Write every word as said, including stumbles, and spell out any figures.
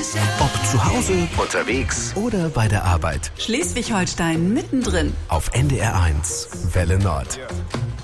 Ob zu Hause, unterwegs oder bei der Arbeit. Schleswig-Holstein mittendrin. Auf N D R eins, Welle Nord.